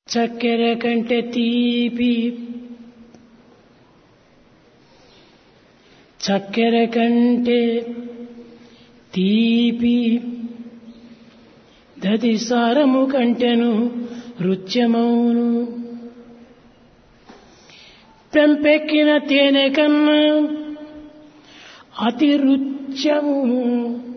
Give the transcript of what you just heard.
చక్కెర కంటే తీపి, చక్కెర కంటే తీపి, దది సారము కంటెను రుచ్యమౌను. పెంపెక్కిన తేనె కన్నా అతి రుచ్యము.